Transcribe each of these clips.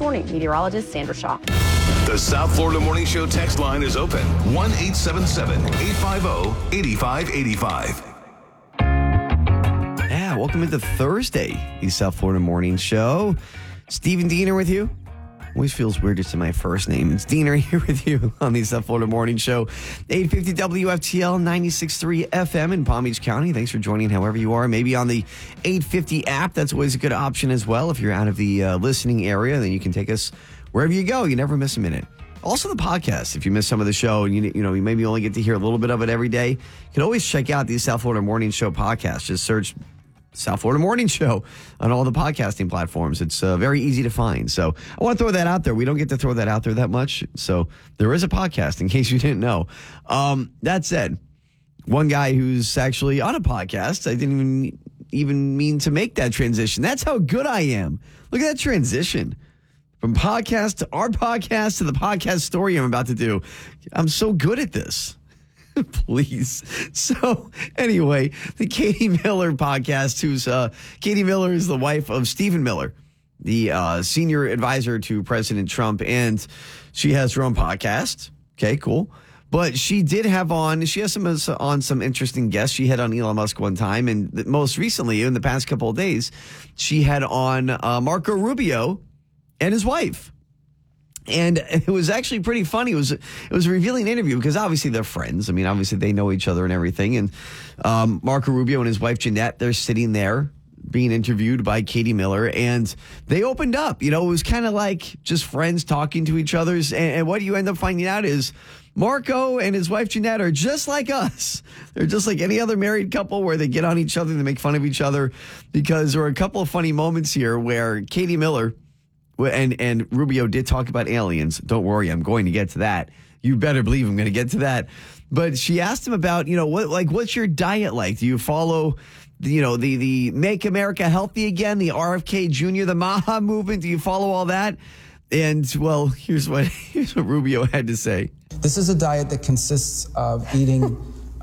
morning meteorologist Sandra Shaw. The South Florida Morning Show text line is open. 1-877-850-8585. Yeah, welcome into Thursday, the South Florida Morning Show. Stephen Diener with you. Always feels weird to say my first name. It's Diener here with you on the South Florida Morning Show. 850 WFTL 96.3 FM in Palm Beach County. Thanks for joining however you are. Maybe on the 850 app. That's always a good option as well. If you're out of the listening area, then you can take us wherever you go. You never miss a minute. Also the podcast. If you miss some of the show and you maybe only get to hear a little bit of it every day, you can always check out the South Florida Morning Show podcast. Just search South Florida Morning Show on all the podcasting platforms. It's very easy to find. So I want to throw that out there. We don't get to throw that out there that much. So there is a podcast in case you didn't know. That said, one guy who's actually on a podcast, I didn't even mean to make that transition. That's how good I am. Look at that transition. From podcast to our podcast to the podcast story I'm about to do. I'm so good at this. Please. So anyway, the Katie Miller podcast, Katie Miller is the wife of Stephen Miller, the senior advisor to President Trump, and she has her own podcast. Okay, cool. But she has some interesting guests. She had on Elon Musk one time, and most recently, in the past couple of days, she had on Marco Rubio and his wife. And it was actually pretty funny. It was a revealing interview because obviously they're friends. I mean, obviously they know each other and everything. And Marco Rubio and his wife Jeanette, they're sitting there being interviewed by Katie Miller, and they opened up. It was kind of like just friends talking to each other. And what you end up finding out is Marco and his wife Jeanette are just like us. They're just like any other married couple where they get on each other and they make fun of each other, because there were a couple of funny moments here where Katie Miller and Rubio did talk about aliens. Don't worry, I'm going to get to that. You better believe I'm going to get to that. But she asked him about, what's your diet like? Do you follow, the Make America Healthy Again, the RFK Jr., the MAHA movement? Do you follow all that? And, well, here's what Rubio had to say. This is a diet that consists of eating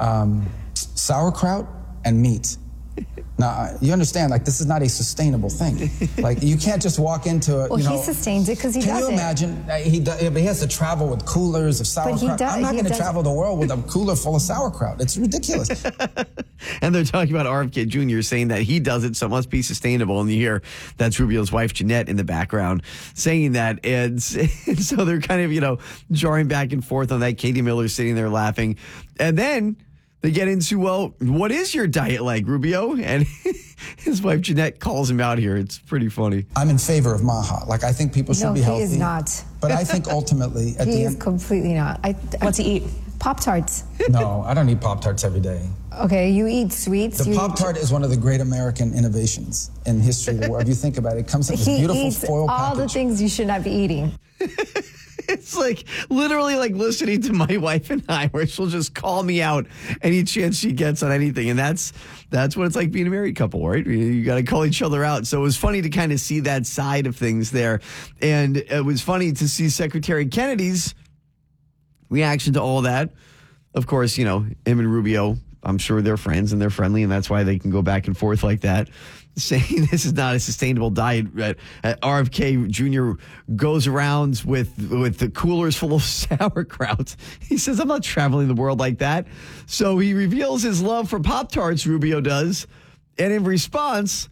sauerkraut and meat. Now, you understand, this is not a sustainable thing. You can't just walk into Well, he sustains it because he does it. Can you imagine? He has to travel with coolers of sauerkraut. I'm not going to travel the world with a cooler full of sauerkraut. It's ridiculous. And they're talking about RFK Jr. saying that he does it, so it must be sustainable. And you hear that's Rubio's wife, Jeanette, in the background saying that. And so they're kind of, jarring back and forth on that. Katie Miller sitting there laughing. And then they get into, well, what is your diet like, Rubio? And his wife, Jeanette, calls him out here. It's pretty funny. I'm in favor of MAHA. I think people should be healthy. No, he is not. But I think ultimately, at the end... He is completely not. What's he eat? Pop-Tarts. No, I don't eat Pop-Tarts every day. Okay, you eat sweets. The Pop-Tart is one of the great American innovations in history of the world. If you think about it, it comes in this beautiful foil package. All the things you should not be eating. It's literally like listening to my wife and I, where she'll just call me out any chance she gets on anything. And that's what it's like being a married couple, right? You got to call each other out. So it was funny to kind of see that side of things there. And it was funny to see Secretary Kennedy's reaction to all that. Of course, him and Rubio, I'm sure they're friends and they're friendly, and that's why they can go back and forth like that, saying this is not a sustainable diet. RFK Jr. goes around with the coolers full of sauerkraut. He says, I'm not traveling the world like that. So he reveals his love for Pop-Tarts, Rubio does. And in response,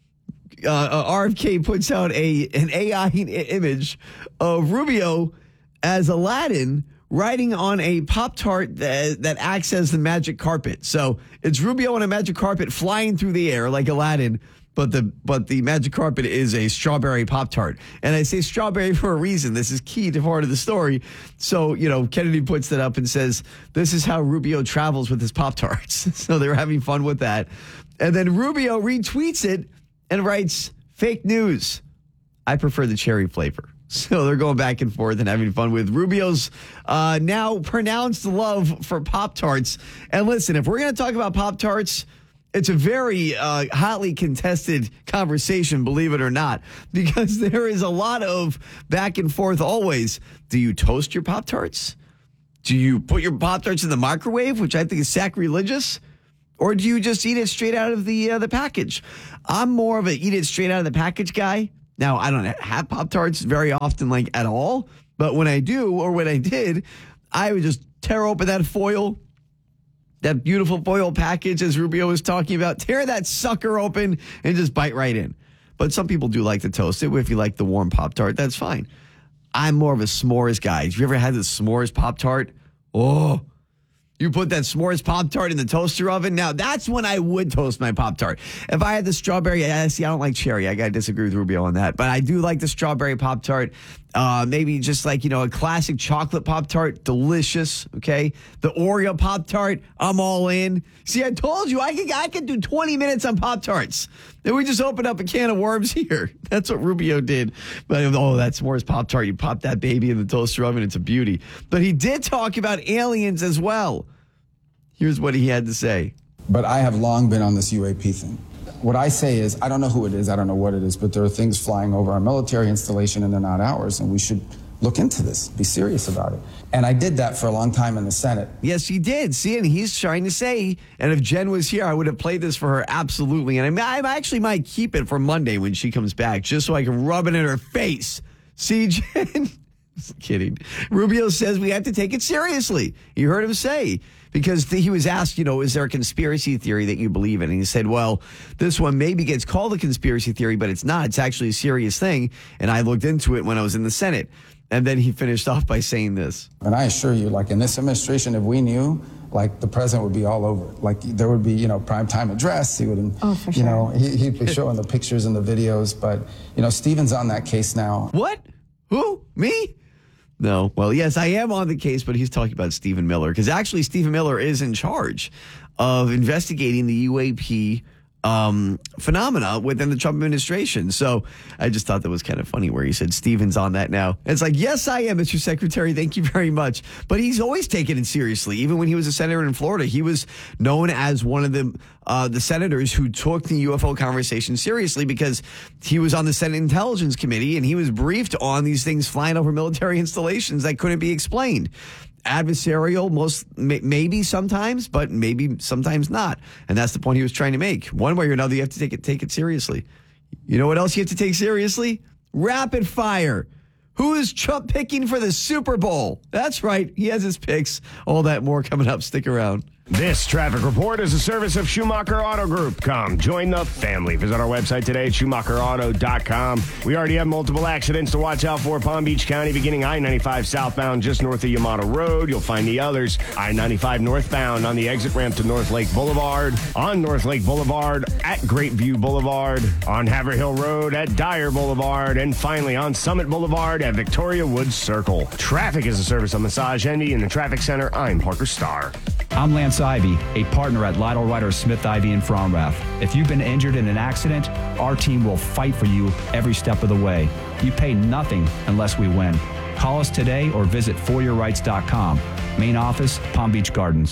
RFK puts out an AI image of Rubio as Aladdin riding on a Pop-Tart that acts as the magic carpet. So it's Rubio on a magic carpet flying through the air like Aladdin, but the magic carpet is a strawberry Pop-Tart. And I say strawberry for a reason. This is key to part of the story. So, Kennedy puts that up and says, this is how Rubio travels with his Pop-Tarts. So they're having fun with that. And then Rubio retweets it and writes, fake news. I prefer the cherry flavor. So they're going back and forth and having fun with Rubio's now pronounced love for Pop-Tarts. And listen, if we're going to talk about Pop-Tarts, it's a very hotly contested conversation, believe it or not, because there is a lot of back and forth always. Do you toast your Pop-Tarts? Do you put your Pop-Tarts in the microwave, which I think is sacrilegious? Or do you just eat it straight out of the package? I'm more of a eat it straight out of the package guy. Now, I don't have Pop-Tarts very often, like at all. But when I do, or when I did, I would just tear open that foil, that beautiful foil package, as Rubio was talking about, tear that sucker open and just bite right in. But some people do like to toast it. If you like the warm Pop-Tart, that's fine. I'm more of a s'mores guy. Have you ever had the s'mores Pop-Tart? Oh, you put that s'mores Pop-Tart in the toaster oven. Now, that's when I would toast my Pop-Tart. If I had the strawberry, see, I don't like cherry. I got to disagree with Rubio on that. But I do like the strawberry Pop-Tart. Maybe just like, a classic chocolate Pop-Tart. Delicious, okay? The Oreo Pop-Tart, I'm all in. See, I told you, I could do 20 minutes on Pop-Tarts. Then we just opened up a can of worms here. That's what Rubio did. But, that s'mores Pop-Tart, you pop that baby in the toaster oven, it's a beauty. But he did talk about aliens as well. Here's what he had to say. But I have long been on this UAP thing. What I say is, I don't know who it is, I don't know what it is, but there are things flying over our military installation and they're not ours, and we should look into this, be serious about it. And I did that for a long time in the Senate. Yes, he did. See, and he's trying to say, and if Jen was here, I would have played this for her, absolutely. And I actually might keep it for Monday when she comes back, just so I can rub it in her face. See, Jen? Just kidding. Rubio says we have to take it seriously. You heard him say. Because he was asked, is there a conspiracy theory that you believe in? And he said, well, this one maybe gets called a conspiracy theory, but it's not. It's actually a serious thing. And I looked into it when I was in the Senate. And then he finished off by saying this. And I assure you, in this administration, if we knew, the president would be all over. There would be, primetime address. He would, for sure. He'd be showing the pictures and the videos. But, Stephen's on that case now. What? Who? Me? No. Well, yes, I am on the case, but he's talking about Stephen Miller, because actually Stephen Miller is in charge of investigating the UAP phenomena within the Trump administration. So I just thought that was kind of funny where he said Stephen's on that now. And it's like, yes, I am, Mr. Secretary. Thank you very much. But he's always taken it seriously. Even when he was a senator in Florida, he was known as one of the senators who took the UFO conversation seriously, because he was on the Senate Intelligence Committee and he was briefed on these things flying over military installations that couldn't be explained. Adversarial, maybe sometimes, but maybe sometimes not. And that's the point he was trying to make. One way or another, you have to take it seriously. You know what else you have to take seriously? Rapid fire. Who is Trump picking for the Super Bowl? That's right. He has his picks. All that more coming up. Stick around. This traffic report is a service of Schumacher Auto Group. Come, join the family. Visit our website today at SchumacherAuto.com. We already have multiple accidents to watch out for. Palm Beach County, beginning I-95 southbound just north of Yamato Road. You'll find the others. I-95 northbound on the exit ramp to North Lake Boulevard. On North Lake Boulevard at Great View Boulevard. On Haverhill Road at Dyer Boulevard. And finally on Summit Boulevard at Victoria Woods Circle. Traffic is a service of Massage Envy in the Traffic Center. I'm Parker Starr. I'm Lance Ivy, a partner at Lytle Ryder Smith Ivy in Fromrath. If you've been injured in an accident, our team will fight for you every step of the way. You pay nothing unless we win. Call us today or visit foryourrights.com. Main office, Palm Beach Gardens.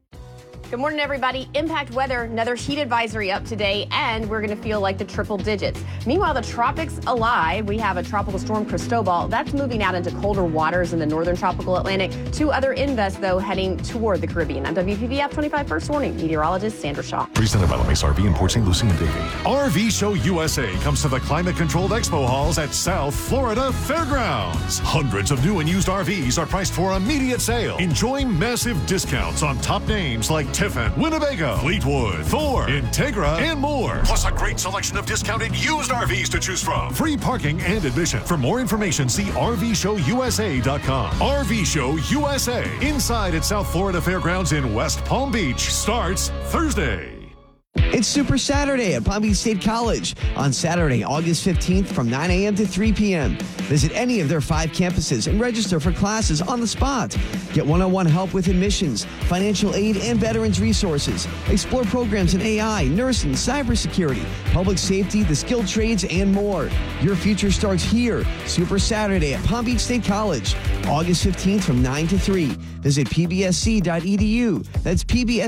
Good morning, everybody. Impact weather, another heat advisory up today, and we're going to feel like the triple digits. Meanwhile, the tropics alive. We have a tropical storm, Cristobal. That's moving out into colder waters in the northern tropical Atlantic. Two other invests, though, heading toward the Caribbean. I'm WPVF 25 First Warning meteorologist Sandra Shaw. Presented by LeMace RV in Port St. Lucie and Davie. RV Show USA comes to the climate-controlled expo halls at South Florida Fairgrounds. Hundreds of new and used RVs are priced for immediate sale. Enjoy massive discounts on top names like Tiffin, Winnebago, Fleetwood, Thor, Integra, and more. Plus a great selection of discounted used RVs to choose from. Free parking and admission. For more information, see RVShowUSA.com. RV Show USA, inside at South Florida Fairgrounds in West Palm Beach, starts Thursday. It's Super Saturday at Palm Beach State College on Saturday, August 15th from 9 a.m. to 3 p.m. Visit any of their 5 campuses and register for classes on the spot. Get one-on-one help with admissions, financial aid, and veterans resources. Explore programs in AI, nursing, cybersecurity, public safety, the skilled trades, and more. Your future starts here. Super Saturday at Palm Beach State College, August 15th from 9 to 3. Visit pbsc.edu. That's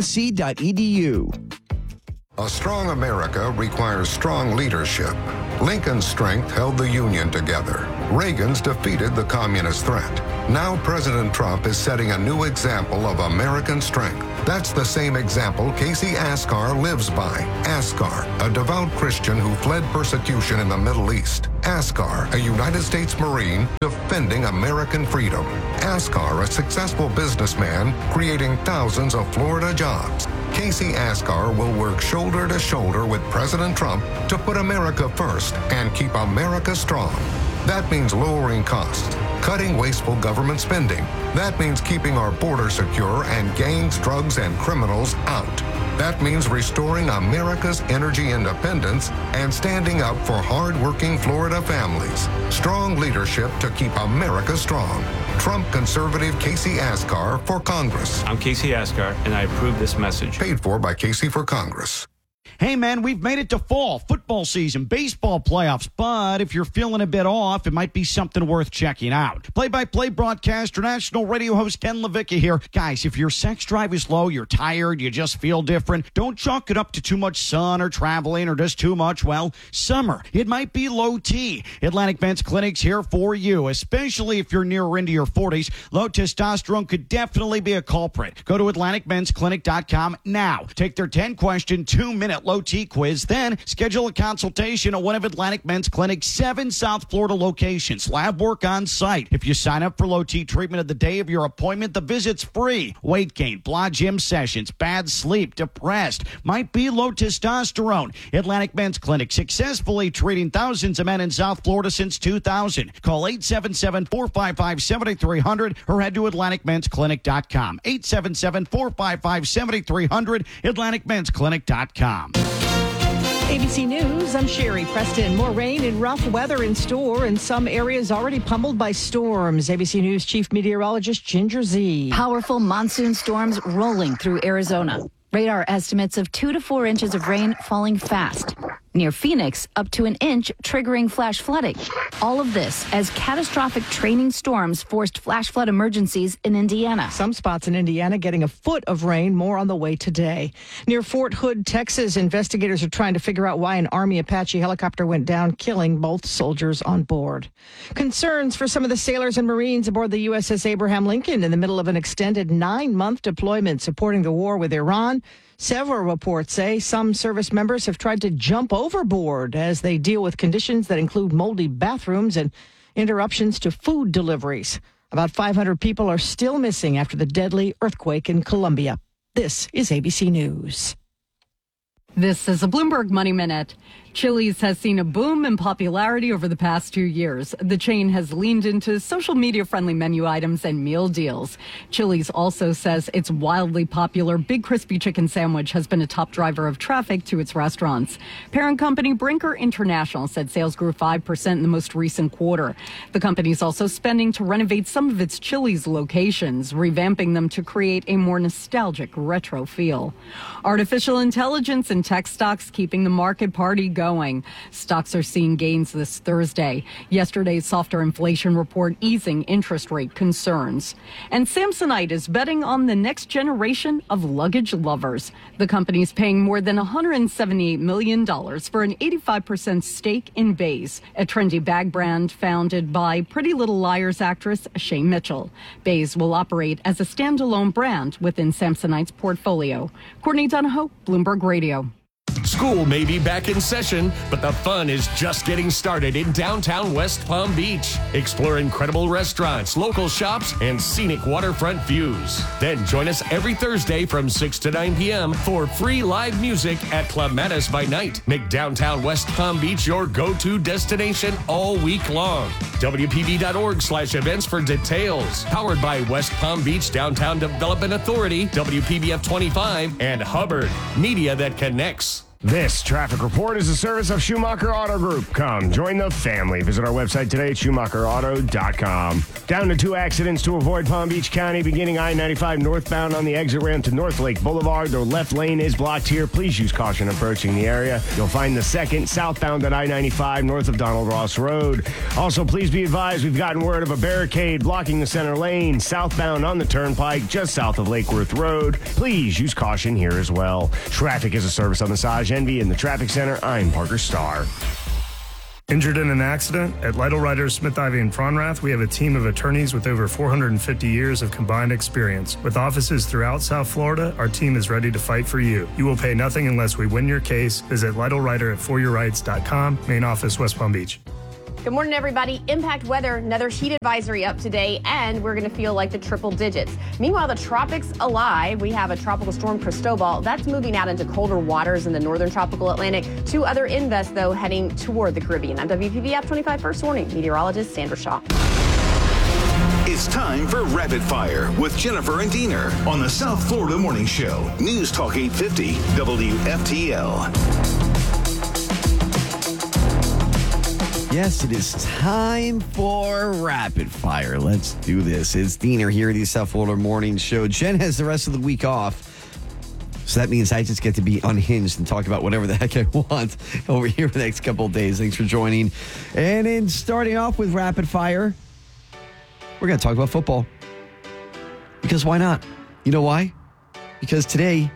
pbsc.edu. A strong America requires strong leadership. Lincoln's strength held the Union together. Reagan's defeated the communist threat. Now President Trump is setting a new example of American strength. That's the same example Casey Askar lives by. Askar, a devout Christian who fled persecution in the Middle East. Askar, a United States Marine defending American freedom. Askar, a successful businessman creating thousands of Florida jobs. Casey Askar will work shoulder to shoulder with President Trump to put America first and keep America strong. That means lowering costs, cutting wasteful government spending. That means keeping our border secure and gangs, drugs, and criminals out. That means restoring America's energy independence and standing up for hard-working Florida families. Strong leadership to keep America strong. Trump conservative Casey Askar for Congress. I'm Casey Askar, and I approve this message. Paid for by Casey for Congress. Hey, man, we've made it to fall, football season, baseball playoffs, but if you're feeling a bit off, it might be something worth checking out. Play-by-play broadcaster, national radio host Ken LaVicka here. Guys, if your sex drive is low, you're tired, you just feel different, don't chalk it up to too much sun or traveling or just too much, well, summer. It might be low T. Atlantic Men's Clinic's here for you, especially if you're near or into your 40s. Low testosterone could definitely be a culprit. Go to AtlanticMen'sClinic.com now. Take their 10-question, 2-minute low T quiz, then schedule a consultation at one of Atlantic Men's Clinic's 7 South Florida locations. Lab work on site. If you sign up for low T treatment at the day of your appointment, the visit's free. Weight gain, blah gym sessions, bad sleep, depressed, might be low testosterone. Atlantic Men's Clinic, successfully treating thousands of men in South Florida since 2000. Call 877-455-7300 or head to AtlanticMen'sClinic.com. 877-455-7300, AtlanticMen'sClinic.com. ABC News, I'm Sherry Preston. More rain and rough weather in store in some areas already pummeled by storms. ABC News Chief Meteorologist Ginger Z. Powerful monsoon storms rolling through Arizona. Radar estimates of 2 to 4 inches of rain falling fast. Near Phoenix, up to an inch, triggering flash flooding. All of this as catastrophic training storms forced flash flood emergencies in Indiana. Some spots in Indiana getting a foot of rain, more on the way today. Near Fort Hood, Texas, investigators are trying to figure out why an Army Apache helicopter went down, killing both soldiers on board. Concerns for some of the sailors and Marines aboard the USS Abraham Lincoln in the middle of an extended 9-month deployment supporting the war with Iran. Several reports say some service members have tried to jump overboard as they deal with conditions that include moldy bathrooms and interruptions to food deliveries. About 500 people are still missing after the deadly earthquake in Colombia. This is ABC News. This is a Bloomberg Money Minute. Chili's has seen a boom in popularity over the past 2 years. The chain has leaned into social media-friendly menu items and meal deals. Chili's also says its wildly popular Big Crispy Chicken Sandwich has been a top driver of traffic to its restaurants. Parent company Brinker International said sales grew 5% in the most recent quarter. The company is also spending to renovate some of its Chili's locations, revamping them to create a more nostalgic retro feel. Artificial intelligence and tech stocks keeping the market party going. Stocks are seeing gains this Thursday. Yesterday's softer inflation report easing interest rate concerns. And Samsonite is betting on the next generation of luggage lovers. The company's paying more than $178 million for an 85% stake in Béis, a trendy bag brand founded by Pretty Little Liars actress Shay Mitchell. Béis will operate as a standalone brand within Samsonite's portfolio. Courtney Donahoe, Bloomberg Radio. School may be back in session, but the fun is just getting started in downtown West Palm Beach. Explore incredible restaurants, local shops, and scenic waterfront views. Then join us every Thursday from 6 to 9 p.m. for free live music at Club Mattis by Night. Make downtown West Palm Beach your go-to destination all week long. WPB.org/events for details. Powered by West Palm Beach Downtown Development Authority, WPBF 25, and Hubbard, media that connects. This traffic report is a service of Schumacher Auto Group. Come, join the family. Visit our website today at SchumacherAuto.com. Down to 2 accidents to avoid Palm Beach County, beginning I-95 northbound on the exit ramp to North Lake Boulevard. The left lane is blocked here. Please use caution approaching the area. You'll find the second southbound at I-95 north of Donald Ross Road. Also, please be advised we've gotten word of a barricade blocking the center lane southbound on the turnpike just south of Lake Worth Road. Please use caution here as well. Traffic is a service on Massage Envy in the Traffic Center. I'm Parker Starr. Injured in an accident? At Lytle Ryder, Smith, Ivy, and Fronrath, we have a team of attorneys with over 450 years of combined experience. With offices throughout South Florida, our team is ready to fight for you. You will pay nothing unless we win your case. Visit LytleRyder at foryourrights.com. Main office, West Palm Beach. Good morning, everybody. Impact weather, another heat advisory up today, and we're going to feel like the triple digits. Meanwhile, the tropics alive. We have a tropical storm, Cristobal. That's moving out into colder waters in the northern tropical Atlantic. 2 other invests, though, heading toward the Caribbean. I'm WPVF 25 First Warning meteorologist Sandra Shaw. It's time for Rapid Fire with Jennifer and Diener on the South Florida Morning Show. News Talk 850 WFTL. Yes, it is time for Rapid Fire. Let's do this. It's Diener here at the South Florida Morning Show. Jen has the rest of the week off, so that means I just get to be unhinged and talk about whatever the heck I want over here for the next couple of days. Thanks for joining. And in starting off with Rapid Fire, we're going to talk about football. Because why not? You know why? Because today,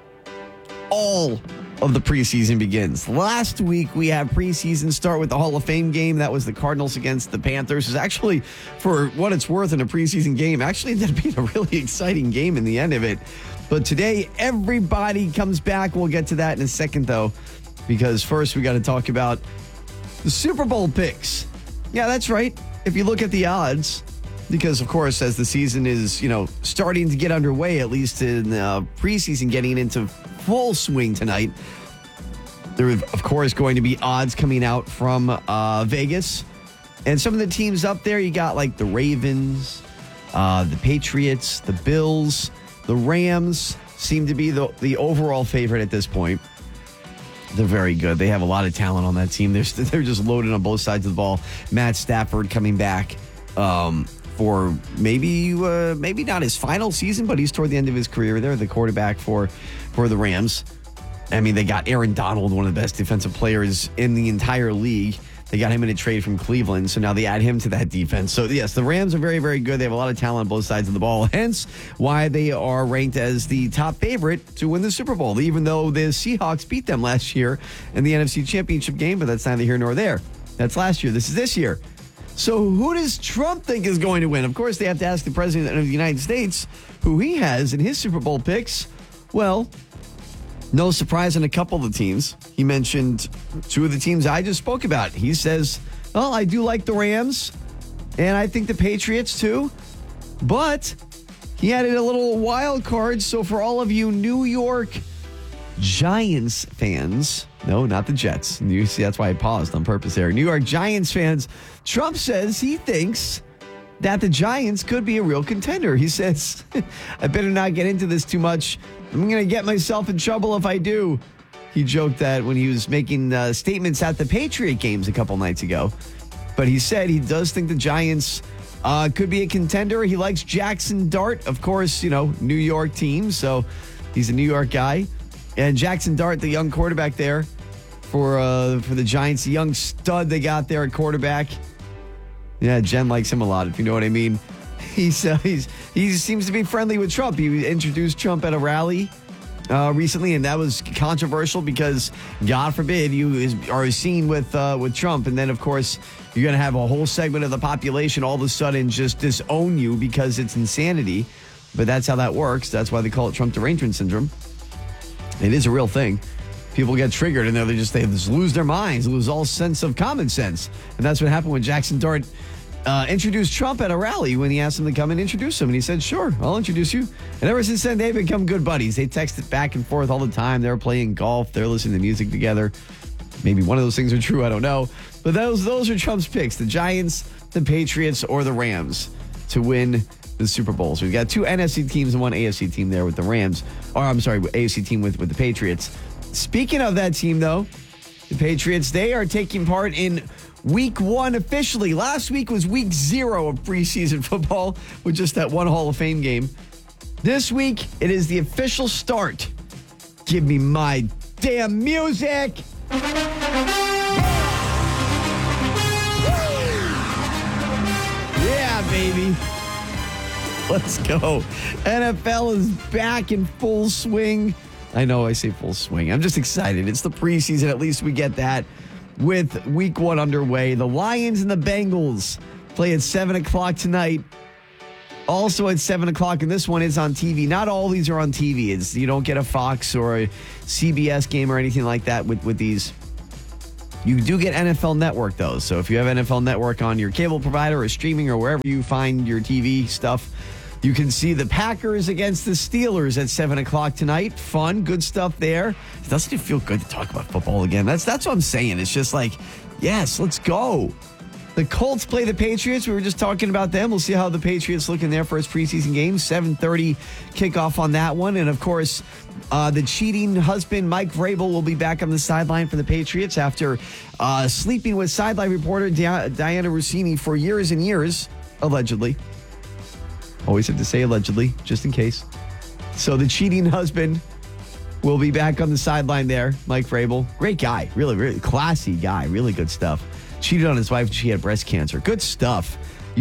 all of the preseason begins. Last week, we had preseason start with the Hall of Fame game. That was the Cardinals against the Panthers. It was actually, for what it's worth in a preseason game, actually ended up being a really exciting game in the end of it. But today, everybody comes back. We'll get to that in a second, though, because first we got to talk about the Super Bowl picks. Yeah, that's right. If you look at the odds, because, of course, as the season is, starting to get underway, at least in preseason, getting into full swing tonight, there are, of course, going to be odds coming out from Vegas. And some of the teams up there, you got like the Ravens, the Patriots, the Bills, the Rams seem to be the overall favorite at this point. They're very good. They have a lot of talent on that team. They're just loaded on both sides of the ball. Matt Stafford coming back for maybe not his final season, but he's toward the end of his career. They're the quarterback for the Rams. I mean, they got Aaron Donald, one of the best defensive players in the entire league. They got him in a trade from Cleveland, so now they add him to that defense. So, yes, the Rams are very, very good. They have a lot of talent on both sides of the ball, hence why they are ranked as the top favorite to win the Super Bowl, even though the Seahawks beat them last year in the NFC Championship game, but that's neither here nor there. That's last year. This is this year. So who does Trump think is going to win? Of course, they have to ask the President of the United States who he has in his Super Bowl picks. Well, no surprise in a couple of the teams. He mentioned 2 of the teams I just spoke about. He says, well, I do like the Rams, and I think the Patriots too. But he added a little wild card. So for all of you New York Giants fans, no, not the Jets. You see, that's why I paused on purpose there. New York Giants fans, Trump says he thinks that the Giants could be a real contender. He says, I better not get into this too much. I'm going to get myself in trouble if I do. He joked that when he was making statements at the Patriot games a couple nights ago. But he said he does think the Giants could be a contender. He likes Jackson Dart, of course, New York team. So he's a New York guy. And Jackson Dart, the young quarterback there for the Giants, the young stud they got there at quarterback. Yeah, Jen likes him a lot, if you know what I mean. He seems to be friendly with Trump. He introduced Trump at a rally recently, and that was controversial because, God forbid, you are seen with Trump, and then, of course, you're going to have a whole segment of the population all of a sudden just disown you because it's insanity. But that's how that works. That's why they call it Trump derangement syndrome. It is a real thing. People get triggered and they just lose their minds, lose all sense of common sense. And that's what happened when Jackson Dart introduced Trump at a rally when he asked him to come and introduce him. And he said, sure, I'll introduce you. And ever since then, they've become good buddies. They texted back and forth all the time. They're playing golf. They're listening to music together. Maybe one of those things are true. I don't know. But those are Trump's picks, the Giants, the Patriots, or the Rams to win the Super Bowl. So we've got 2 NFC teams and 1 AFC team there with the Rams. Or, I'm sorry, AFC team with the Patriots. Speaking of that team, though, the Patriots, they are taking part in Week 1 officially. Last week was Week 0 of preseason football with just that one Hall of Fame game. This week, it is the official start. Give me my damn music. Yeah, baby. Let's go. NFL is back in full swing. I know I say full swing. I'm just excited. It's the preseason. At least we get that with Week 1 underway. The Lions and the Bengals play at 7 o'clock tonight. Also at 7 o'clock, and this one is on TV. Not all these are on TV. You don't get a Fox or a CBS game or anything like that with these. You do get NFL Network, though. So if you have NFL Network on your cable provider or streaming or wherever you find your TV stuff, you can see the Packers against the Steelers at 7 o'clock tonight. Fun, good stuff there. Doesn't it feel good to talk about football again? That's what I'm saying. It's just like, yes, let's go. The Colts play the Patriots. We were just talking about them. We'll see how the Patriots look in their first preseason game. 7:30 kickoff on that one. And, of course, the cheating husband, Mike Vrabel, will be back on the sideline for the Patriots after sleeping with sideline reporter Diana Rossini for years and years, allegedly. Always have to say allegedly, just in case. So the cheating husband will be back on the sideline there, Mike Vrabel. Great guy. Really, really classy guy. Really good stuff. Cheated on his wife. She had breast cancer. Good stuff.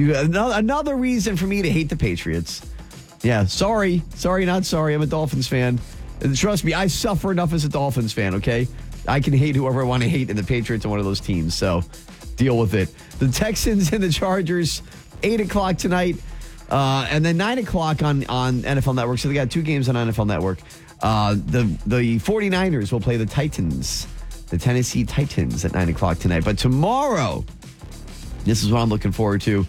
Another reason for me to hate the Patriots. Yeah, sorry. Sorry, not sorry. I'm a Dolphins fan. And trust me, I suffer enough as a Dolphins fan, okay? I can hate whoever I want to hate, and the Patriots are one of those teams, so deal with it. The Texans and the Chargers, 8 o'clock tonight, and then 9 o'clock on NFL Network. So they got 2 games on NFL Network. The 49ers will play the Titans, the Tennessee Titans at 9 o'clock tonight. But tomorrow, this is what I'm looking forward to.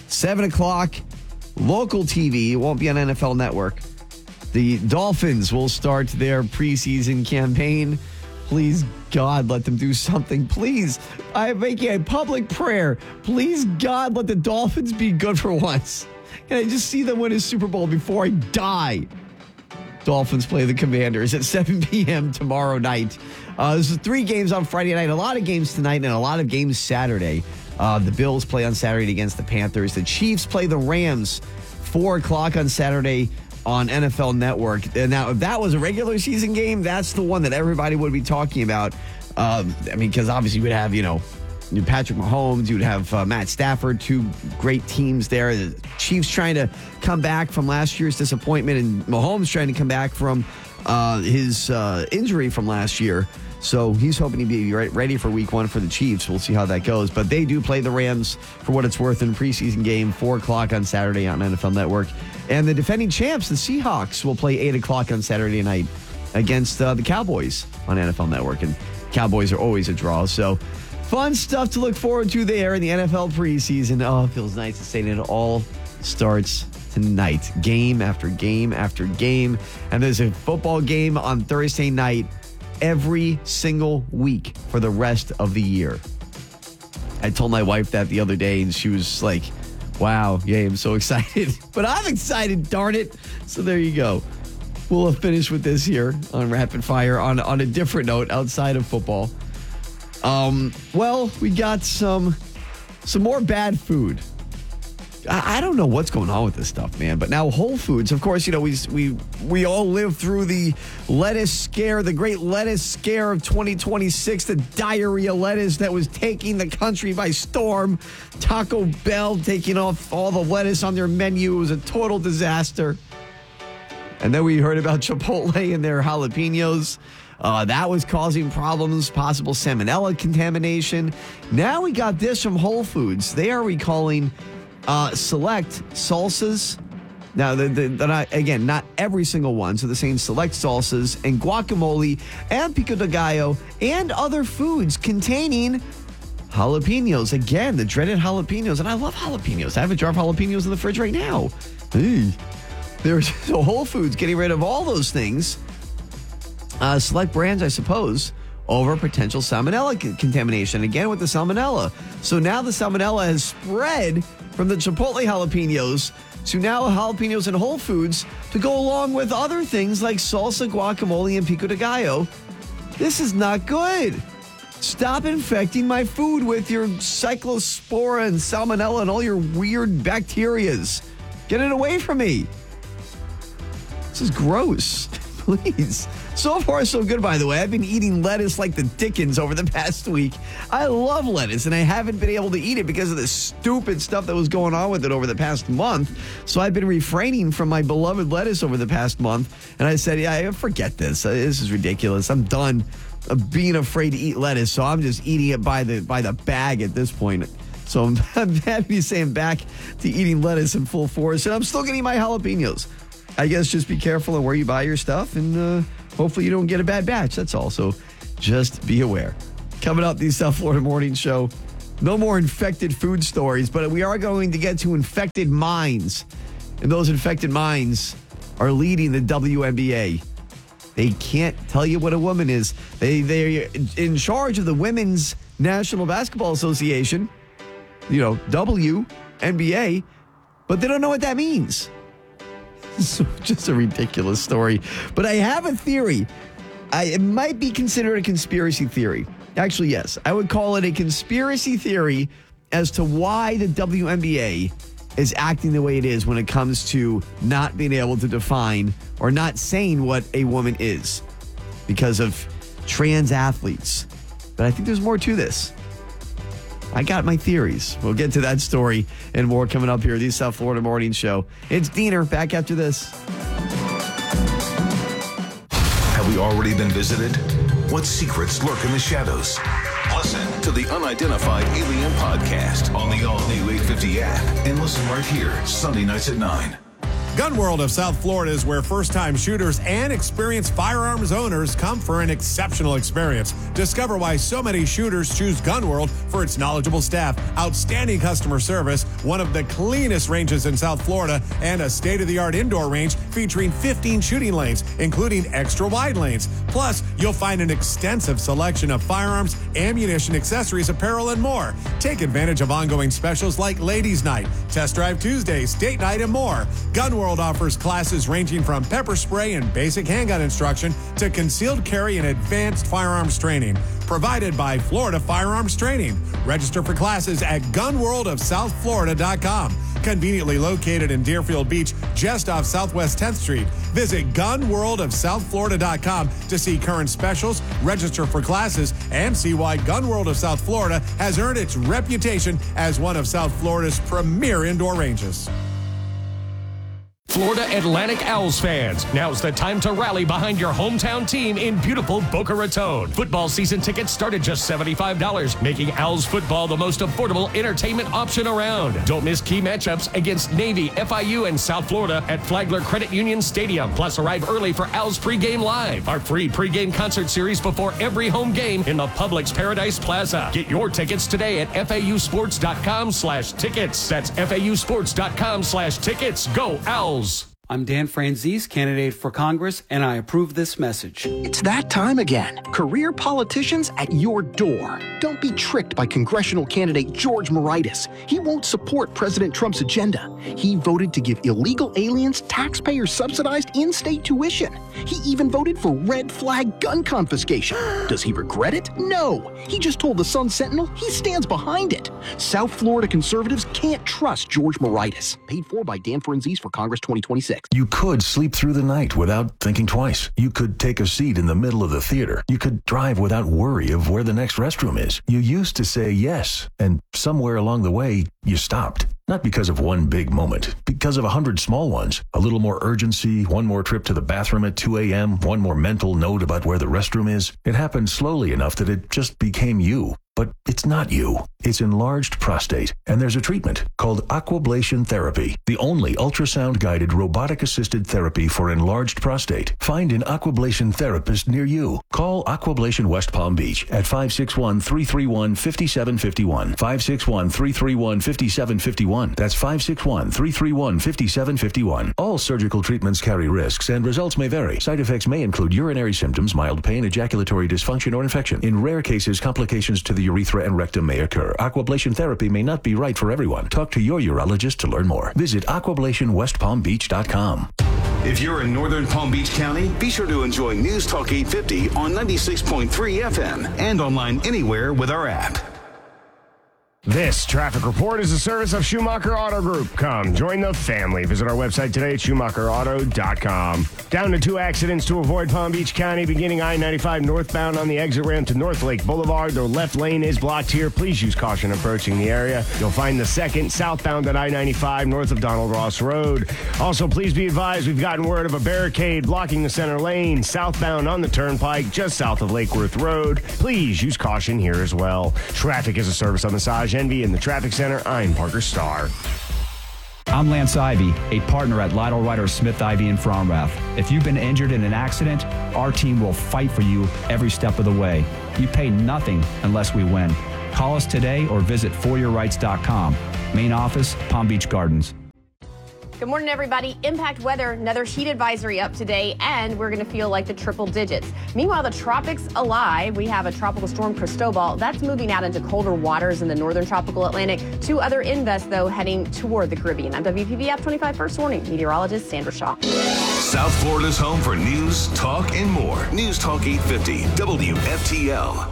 7 o'clock, local TV. It won't be on NFL Network. The Dolphins will start their preseason campaign. Please, God, let them do something. Please, I am making a public prayer. Please, God, let the Dolphins be good for once. Can I just see them win a Super Bowl before I die? Dolphins play the Commanders at 7 p.m. tomorrow night. There's 3 games on Friday night, a lot of games tonight, and a lot of games Saturday. The Bills play on Saturday against the Panthers. The Chiefs play the Rams 4 o'clock on Saturday on NFL Network. And now, if that was a regular season game, that's the one that everybody would be talking about. Because obviously you would have, Patrick Mahomes, you would have Matt Stafford, 2 great teams there. The Chiefs trying to come back from last year's disappointment, and Mahomes trying to come back from his injury from last year. So he's hoping to be ready for week 1 for the Chiefs. We'll see how that goes. But they do play the Rams, for what it's worth, in a preseason game, 4 o'clock on Saturday on NFL Network. And the defending champs, the Seahawks, will play 8 o'clock on Saturday night against the Cowboys on NFL Network. And Cowboys are always a draw. So fun stuff to look forward to there in the NFL preseason. Oh, it feels nice to say that it all starts tonight. Game after game after game. And there's a football game on Thursday night every single week for the rest of the year. I told my wife that the other day, and she was like, wow, yay, I'm so excited. But I'm excited, darn it. So there you go. We'll finish with this here on Rapid Fire on a different note outside of football. Well, we got some more bad food. I don't know what's going on with this stuff, man. But now Whole Foods, of course, we all lived through the lettuce scare, the great lettuce scare of 2026, the diarrhea lettuce that was taking the country by storm. Taco Bell taking off all the lettuce on their menu. It was a total disaster. And then we heard about Chipotle and their jalapenos. That was causing problems, possible salmonella contamination. Now we got this from Whole Foods. They are recalling select salsas. Now, they're not every single one. So they're saying select salsas and guacamole and pico de gallo and other foods containing jalapenos. Again, the dreaded jalapenos. And I love jalapenos. I have a jar of jalapenos in the fridge right now. Hey. There's Whole Foods getting rid of all those things. Select brands, I suppose, over potential salmonella contamination. Again, with the salmonella. So now the salmonella has spread from the Chipotle jalapenos to now jalapenos in Whole Foods to go along with other things like salsa, guacamole, and pico de gallo. This is not good. Stop infecting my food with your cyclospora and salmonella and all your weird bacterias. Get it away from me. This is gross. Please. So far, so good, by the way. I've been eating lettuce like the dickens over the past week. I love lettuce, and I haven't been able to eat it because of the stupid stuff that was going on with it over the past month. So I've been refraining from my beloved lettuce over the past month. And I said, yeah, forget this. This is ridiculous. I'm done being afraid to eat lettuce. So I'm just eating it by the bag at this point. So I'm happy to say I'm back to eating lettuce in full force. And I'm still getting my jalapenos. I guess just be careful on where you buy your stuff, and hopefully you don't get a bad batch. That's all. So just be aware. Coming up, the South Florida Morning Show. No more infected food stories, but we are going to get to infected minds. And those infected minds are leading the WNBA. They can't tell you what a woman is. They're in charge of the Women's National Basketball Association, WNBA, but they don't know what that means. It's just a ridiculous story. But I have a theory. It might be considered a conspiracy theory. Actually, yes. I would call it a conspiracy theory as to why the WNBA is acting the way it is when it comes to not being able to define or not saying what a woman is because of trans athletes. But I think there's more to this. I got my theories. We'll get to that story and more coming up here, the South Florida Morning Show. It's Diener, back after this. Have we already been visited? What secrets lurk in the shadows? Listen to the Unidentified Alien Podcast on the all-new 850 app and listen right here, Sunday nights at 9. Gun World of South Florida is where first-time shooters and experienced firearms owners come for an exceptional experience. Discover why so many shooters choose Gun World for its knowledgeable staff, outstanding customer service, one of the cleanest ranges in South Florida, and a state-of-the-art indoor range featuring 15 shooting lanes, including extra-wide lanes. Plus, you'll find an extensive selection of firearms, ammunition, accessories, apparel, and more. Take advantage of ongoing specials like Ladies' Night, Test Drive Tuesdays, Date Night, and more. Gun World offers classes ranging from pepper spray and basic handgun instruction to concealed carry and advanced firearms training. Provided by Florida Firearms Training. Register for classes at gunworldofsouthflorida.com. Conveniently located in Deerfield Beach, just off Southwest 10th Street. Visit gunworldofsouthflorida.com to see current specials, register for classes, and see why Gun World of South Florida has earned its reputation as one of South Florida's premier indoor ranges. Florida Atlantic Owls fans, now's the time to rally behind your hometown team in beautiful Boca Raton. Football season tickets start at just $75, making Owls football the most affordable entertainment option around. Don't miss key matchups against Navy, FIU, and South Florida at Flagler Credit Union Stadium. Plus, arrive early for Owls Pregame Live, our free pregame concert series before every home game in the Publix Paradise Plaza. Get your tickets today at FAUsports.com/tickets. That's FAUsports.com/tickets. Go Owls! I'm Dan Franzese, candidate for Congress, and I approve this message. It's that time again. Career politicians at your door. Don't be tricked by congressional candidate George Moraitis. He won't support President Trump's agenda. He voted to give illegal aliens taxpayer-subsidized in-state tuition. He even voted for red flag gun confiscation. Does he regret it? No. He just told the Sun Sentinel he stands behind it. South Florida conservatives can't trust George Moraitis. Paid for by Dan Franzese for Congress 2026. You could sleep through the night without thinking twice. You could take a seat in the middle of the theater. You could drive without worry of where the next restroom is. You used to say yes, and somewhere along the way, you stopped. Not because of one big moment, because of 100 small ones. A little more urgency, one more trip to the bathroom at 2 a.m., one more mental note about where the restroom is. It happened slowly enough that it just became you. But it's not you. It's enlarged prostate, and there's a treatment called aquablation therapy, the only ultrasound-guided robotic-assisted therapy for enlarged prostate. Find an aquablation therapist near you. Call Aquablation West Palm Beach at 561-331-5751. 561-331-5751. That's 561-331-5751. All surgical treatments carry risks, and results may vary. Side effects may include urinary symptoms, mild pain, ejaculatory dysfunction, or infection. In rare cases, complications to the urethra and rectum may occur. Aquablation therapy may not be right for everyone. Talk to your urologist to learn more. Visit aquablationwestpalmbeach.com. If you're in northern Palm Beach County, be sure to enjoy News Talk 850 on 96.3 FM and online anywhere with our app. This traffic report is a service of Schumacher Auto Group. Come, join the family. Visit our website today at schumacherauto.com. Down to 2 accidents to avoid Palm Beach County, beginning I-95 northbound on the exit ramp to North Lake Boulevard. The left lane is blocked here. Please use caution approaching the area. You'll find the second southbound at I-95 north of Donald Ross Road. Also, please be advised we've gotten word of a barricade blocking the center lane southbound on the turnpike just south of Lake Worth Road. Please use caution here as well. Traffic is a service of Massage Envy in the Traffic Center. I'm Parker Starr. I'm Lance Ivy, a partner at Lytle Ryder Smith Ivy in Fromrath. If you've been injured in an accident, our team will fight for you every step of the way. You pay nothing unless we win. Call us today or visit foryourrights.com. Main office, Palm Beach Gardens. Good morning, everybody. Impact weather, another heat advisory up today, and we're going to feel like the triple digits. Meanwhile, the tropics alive. We have a tropical storm, Cristobal. That's moving out into colder waters in the northern tropical Atlantic. Two other invests, though, heading toward the Caribbean. I'm WPVF 25 First Warning meteorologist Sandra Shaw. South Florida's home for news, talk, and more. News Talk 850, WFTL.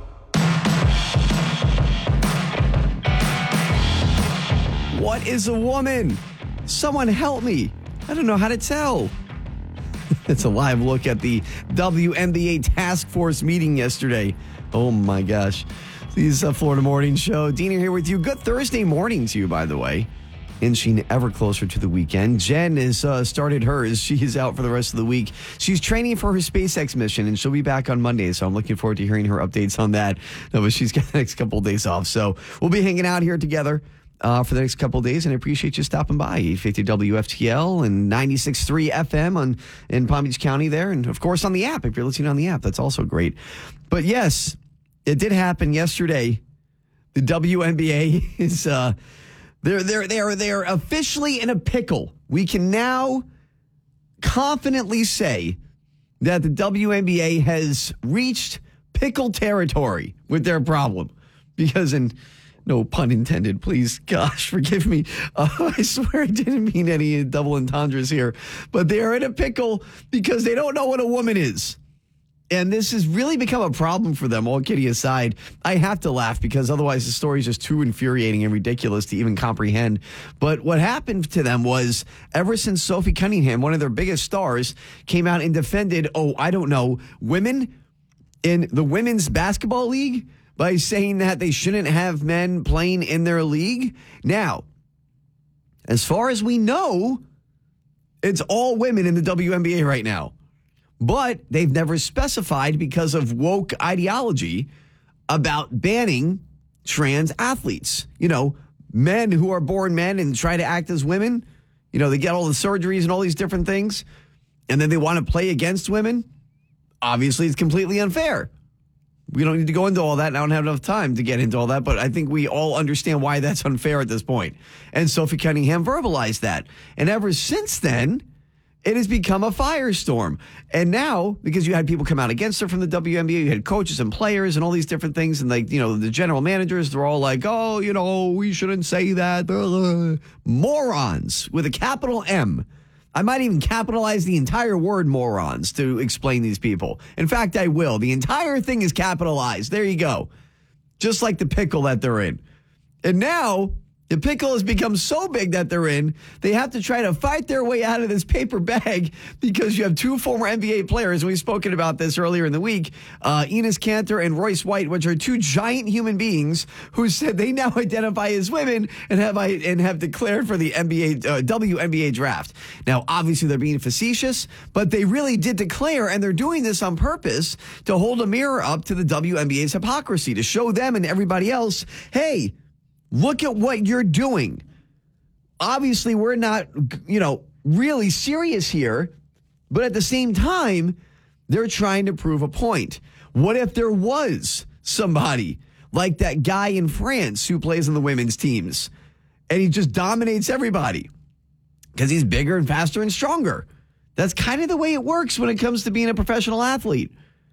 What is a woman? Someone help me. I don't know how to tell. It's a live look at the WNBA task force meeting yesterday. Oh my gosh. This is Florida Morning Show. Dina here with you. Good Thursday morning to you, by the way. Inching ever closer to the weekend. Jen has started hers. She is out for the rest of the week. She's training for her SpaceX mission, and she'll be back on Monday. So I'm looking forward to hearing her updates on that. No, but she's got the next couple of days off. So we'll be hanging out here together for the next couple of days, and I appreciate you stopping by. 850 WFTL and 96.3 FM in Palm Beach County there, and of course on the app. If you're listening on the app, that's also great. But yes, it did happen yesterday. The WNBA is they're officially in a pickle. We can now confidently say that the WNBA has reached pickle territory with their problem, because no pun intended, please. Gosh, forgive me. I swear I didn't mean any double entendres here. But they are in a pickle because they don't know what a woman is. And this has really become a problem for them, all kidding aside. I have to laugh because otherwise the story is just too infuriating and ridiculous to even comprehend. But what happened to them was, ever since Sophie Cunningham, one of their biggest stars, came out and defended, women in the Women's Basketball League, by saying that they shouldn't have men playing in their league. Now, as far as we know, it's all women in the WNBA right now. But they've never specified, because of woke ideology, about banning trans athletes. You know, men who are born men and try to act as women. You know, they get all the surgeries and all these different things, and then they want to play against women. Obviously, it's completely unfair. We don't need to go into all that. I don't have enough time to get into all that, but I think we all understand why that's unfair at this point. And Sophie Cunningham verbalized that. And ever since then, it has become a firestorm. And now, because you had people come out against her from the WNBA, you had coaches and players and all these different things, and the general managers, they're all like, we shouldn't say that. Morons with a capital M. I might even capitalize the entire word morons to explain these people. In fact, I will. The entire thing is capitalized. There you go. Just like the pickle that they're in. And now the pickle has become so big that they're in, they have to try to fight their way out of this paper bag, because you have two former NBA players, and we've spoken about this earlier in the week, Enes Kanter and Royce White, which are two giant human beings who said they now identify as women and have declared for the WNBA draft. Now, obviously, they're being facetious, but they really did declare, and they're doing this on purpose to hold a mirror up to the WNBA's hypocrisy, to show them and everybody else, hey, look at what you're doing. Obviously, we're not, really serious here, but at the same time, they're trying to prove a point. What if there was somebody like that guy in France who plays on the women's teams, and he just dominates everybody because he's bigger and faster and stronger? That's kind of the way it works when it comes to being a professional athlete.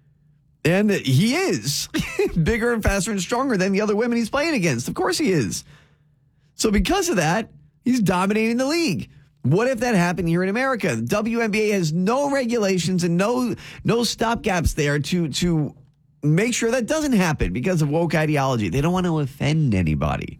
And he is bigger and faster and stronger than the other women he's playing against. Of course he is. So because of that, he's dominating the league. What if that happened here in America? The WNBA has no regulations and no stopgaps there to make sure that doesn't happen because of woke ideology. They don't want to offend anybody.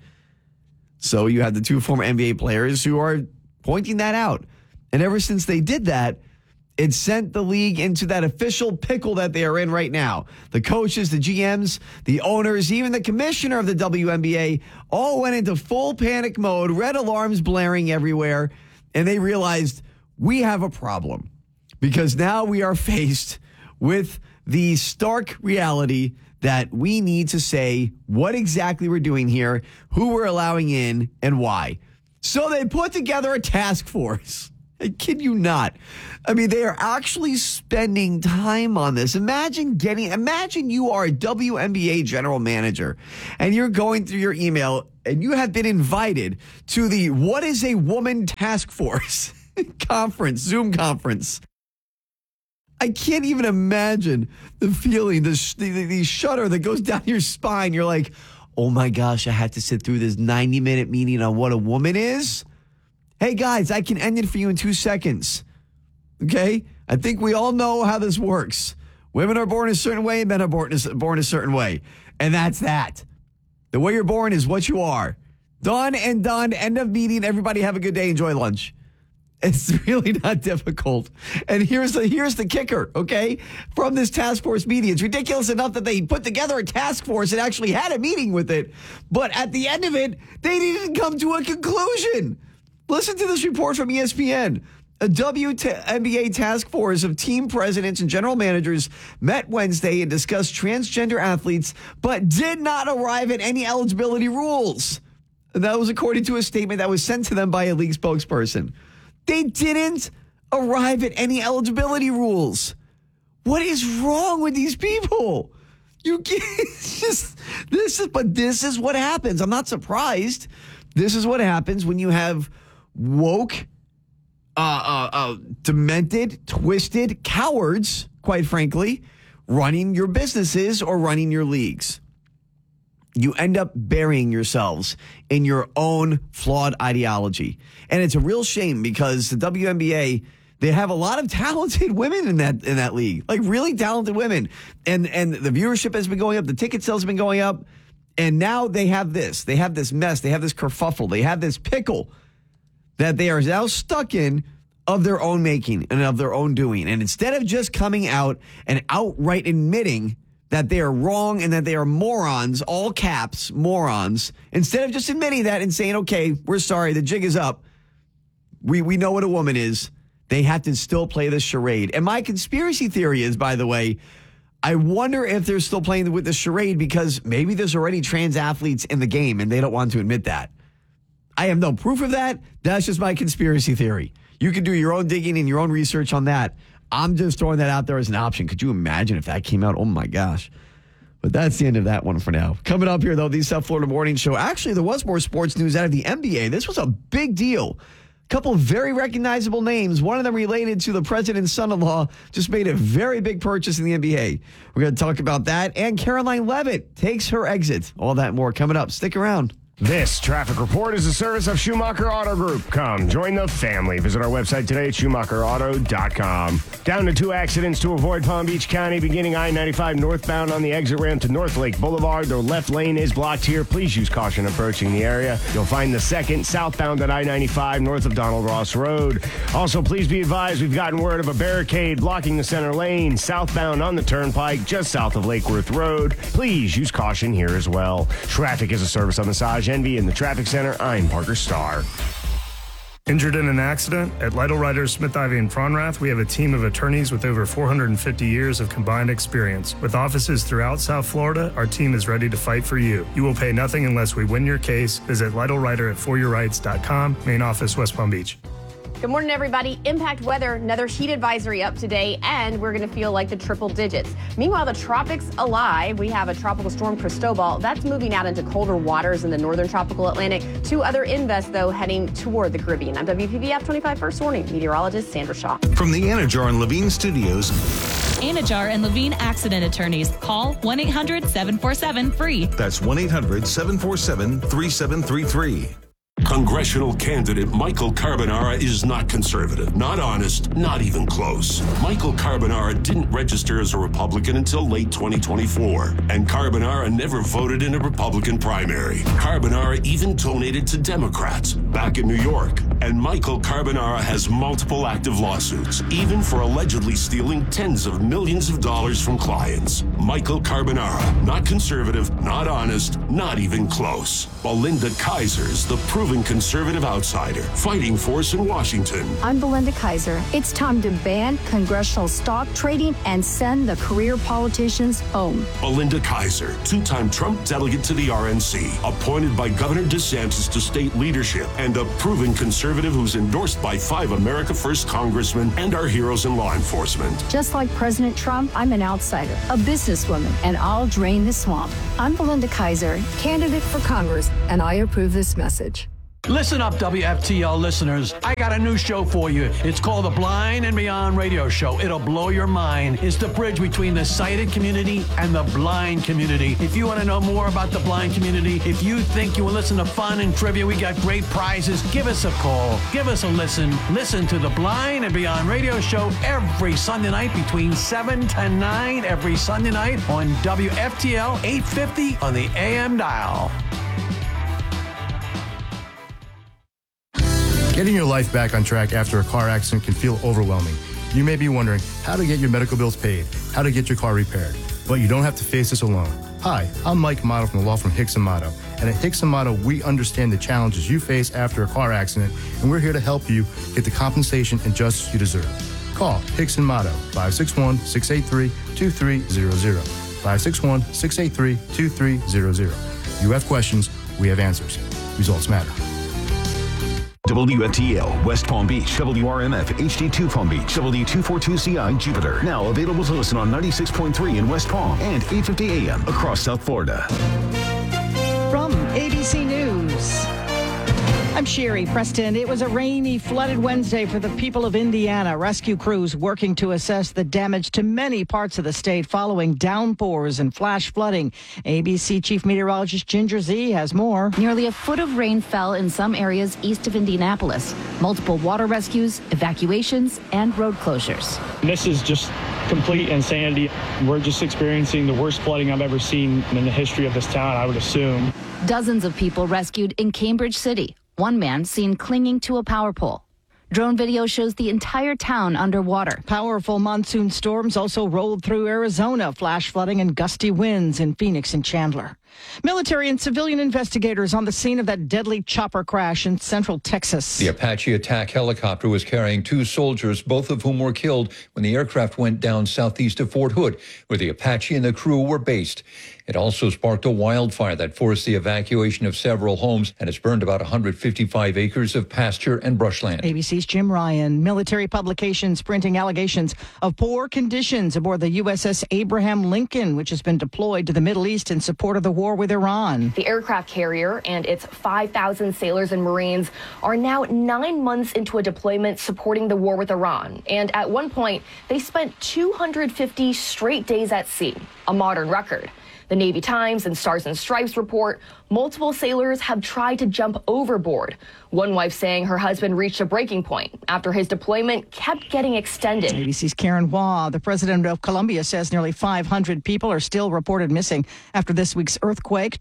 So you have the two former NBA players who are pointing that out. And ever since they did that, it sent the league into that official pickle that they are in right now. The coaches, the GMs, the owners, even the commissioner of the WNBA all went into full panic mode, red alarms blaring everywhere, and they realized we have a problem because now we are faced with the stark reality that we need to say what exactly we're doing here, who we're allowing in, and why. So they put together a task force. I kid you not. I mean, they are actually spending time on this. Imagine you are a WNBA general manager and you're going through your email and you have been invited to the What is a Woman Task Force conference, Zoom conference. I can't even imagine the feeling, the shudder that goes down your spine. You're like, oh my gosh, I had to sit through this 90-minute meeting on what a woman is. Hey guys, I can end it for you in 2 seconds. Okay? I think we all know how this works. Women are born a certain way, men are born a certain way. And that's that. The way you're born is what you are. Done and done. End of meeting. Everybody have a good day. Enjoy lunch. It's really not difficult. And here's the kicker, okay? From this task force meeting, it's ridiculous enough that they put together a task force and actually had a meeting with it. But at the end of it, they didn't come to a conclusion. Listen to this report from ESPN. A WNBA task force of team presidents and general managers met Wednesday and discussed transgender athletes, but did not arrive at any eligibility rules. And that was according to a statement that was sent to them by a league spokesperson. They didn't arrive at any eligibility rules. What is wrong with these people? This is what happens. I'm not surprised. This is what happens when you have woke, demented, twisted cowards, quite frankly, running your businesses or running your leagues. You end up burying yourselves in your own flawed ideology. And it's a real shame because the WNBA, they have a lot of talented women in that league, like really talented women. And the viewership has been going up. The ticket sales have been going up. And now they have this. They have this mess. They have this kerfuffle. They have this pickle that they are now stuck in of their own making and of their own doing. And instead of just coming out and outright admitting that they are wrong and that they are morons, all caps, morons, instead of just admitting that and saying, okay, we're sorry, the jig is up. We know what a woman is. They have to still play this charade. And my conspiracy theory is, by the way, I wonder if they're still playing with the charade because maybe there's already trans athletes in the game and they don't want to admit that. I have no proof of that. That's just my conspiracy theory. You can do your own digging and your own research on that. I'm just throwing that out there as an option. Could you imagine if that came out? Oh, my gosh. But that's the end of that one for now. Coming up here, though, the South Florida Morning Show. Actually, there was more sports news out of the NBA. This was a big deal. A couple of very recognizable names. One of them related to the president's son-in-law just made a very big purchase in the NBA. We're going to talk about that. And Caroline Leavitt takes her exit. All that and more coming up. Stick around. This traffic report is a service of Schumacher Auto Group. Come, join the family. Visit our website today at SchumacherAuto.com. Down to 2 accidents to avoid Palm Beach County, beginning I-95 northbound on the exit ramp to North Lake Boulevard. The left lane is blocked here. Please use caution approaching the area. You'll find the second southbound at I-95 north of Donald Ross Road. Also, please be advised we've gotten word of a barricade blocking the center lane southbound on the turnpike just south of Lake Worth Road. Please use caution here as well. Traffic is a service on Massage Envy in the Traffic Center. I'm Parker Starr. Injured in an accident? At Lytle Riders Smith Ivy and Fronrath, we have a team of attorneys with over 450 years of combined experience. With offices throughout South Florida, our team is ready to fight for you. You will pay nothing unless we win your case. Visit LytleRider@foryourrights.com. Main office, West Palm Beach. Good morning, everybody. Impact weather, another heat advisory up today, and we're going to feel like the triple digits. Meanwhile, the tropics alive. We have a tropical storm, Cristobal. That's moving out into colder waters in the northern tropical Atlantic. 2 other invests, though, heading toward the Caribbean. I'm WPVF 25 First Warning meteorologist Sandra Shaw. From the Anajar and Levine Studios. Anajar and Levine Accident Attorneys. Call 1-800-747-FREE. That's 1-800-747-3733. Congressional candidate Michael Carbonara is not conservative, not honest, not even close. Michael Carbonara didn't register as a Republican until late 2024, and Carbonara never voted in a Republican primary. Carbonara even donated to Democrats back in New York, and Michael Carbonara has multiple active lawsuits, even for allegedly stealing tens of millions of dollars from clients. Michael Carbonara, not conservative, not honest, not even close. Belinda Kaiser's the proven conservative outsider, fighting force in Washington. I'm Belinda Kaiser. It's time to ban congressional stock trading and send the career politicians home. Belinda Kaiser, 2-time Trump delegate to the RNC, appointed by Governor DeSantis to state leadership, and a proven conservative conservative who's endorsed by 5 America First congressmen and our heroes in law enforcement. Just like President Trump, I'm an outsider, a businesswoman, and I'll drain the swamp. I'm Belinda Kaiser, candidate for Congress, and I approve this message. Listen up, WFTL listeners. I got a new show for you. It's called the Blind and Beyond Radio Show. It'll blow your mind. It's the bridge between the sighted community and the blind community. If you want to know more about the blind community, if you think you will listen to fun and trivia, we got great prizes. Give us a call. Give us a listen. Listen to the Blind and Beyond Radio Show every Sunday night between 7 to 9 every Sunday night on WFTL 850 on the AM dial. Getting your life back on track after a car accident can feel overwhelming. You may be wondering how to get your medical bills paid, how to get your car repaired, but you don't have to face this alone. Hi, I'm Mike Motto from the law firm Hicks & Motto, and at Hicks & Motto, we understand the challenges you face after a car accident, and we're here to help you get the compensation and justice you deserve. Call Hicks & Motto, 561-683-2300, 561-683-2300. You have questions, we have answers. Results matter. WFTL, West Palm Beach, WRMF, HD2 Palm Beach, W242CI, Jupiter. Now available to listen on 96.3 in West Palm and 850 AM across South Florida. From ABC News, I'm Sherry Preston. It was a rainy, flooded Wednesday for the people of Indiana. Rescue crews working to assess the damage to many parts of the state following downpours and flash flooding. ABC Chief Meteorologist Ginger Z has more. Nearly a foot of rain fell in some areas east of Indianapolis. Multiple water rescues, evacuations, and road closures. This is just complete insanity. We're just experiencing the worst flooding I've ever seen in the history of this town, I would assume. Dozens of people rescued in Cambridge City. One man seen clinging to a power pole. Drone video shows the entire town underwater. Powerful monsoon storms also rolled through Arizona, flash flooding and gusty winds in Phoenix and Chandler. Military and civilian investigators on the scene of that deadly chopper crash in central Texas. The Apache attack helicopter was carrying 2 soldiers, both of whom were killed when the aircraft went down southeast of Fort Hood, where the Apache and the crew were based. It also sparked a wildfire that forced the evacuation of several homes, and it's burned about 155 acres of pasture and brushland. ABC's Jim Ryan. Military publications printing allegations of poor conditions aboard the USS Abraham Lincoln, which has been deployed to the Middle East in support of the war with Iran. The aircraft carrier and its 5,000 sailors and Marines are now 9 months into a deployment supporting the war with Iran. And at one point, they spent 250 straight days at sea, a modern record. The Navy Times and Stars and Stripes report multiple sailors have tried to jump overboard. One wife saying her husband reached a breaking point after his deployment kept getting extended. ABC's Karen Waugh. The president of Colombia says nearly 500 people are still reported missing. After this week's earthquake,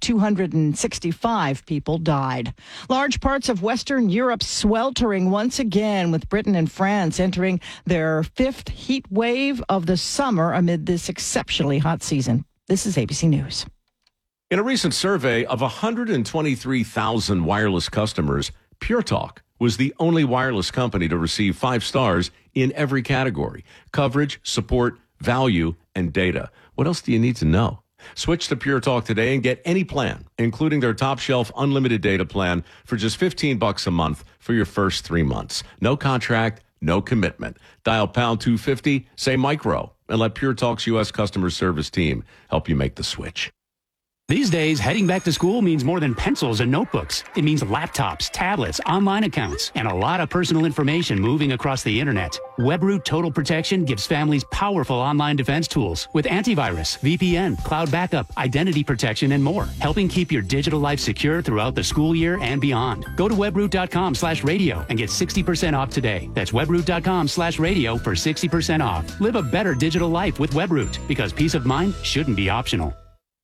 265 people died. Large parts of Western Europe sweltering once again, with Britain and France entering their 5th heat wave of the summer amid this exceptionally hot season. This is ABC News. In a recent survey of 123,000 wireless customers, Pure Talk was the only wireless company to receive 5 stars in every category: coverage, support, value, and data. What else do you need to know? Switch to Pure Talk today and get any plan, including their top shelf unlimited data plan, for just $15 a month for your first 3 months. No contract, no commitment. Dial pound 250, say micro, and let Pure Talk's U.S. customer service team help you make the switch. These days, heading back to school means more than pencils and notebooks. It means laptops, tablets, online accounts, and a lot of personal information moving across the internet. WebRoot Total Protection gives families powerful online defense tools with antivirus, VPN, cloud backup, identity protection, and more, helping keep your digital life secure throughout the school year and beyond. Go to webroot.com/radio and get 60% off today. That's webroot.com/radio for 60% off. Live a better digital life with WebRoot, because peace of mind shouldn't be optional.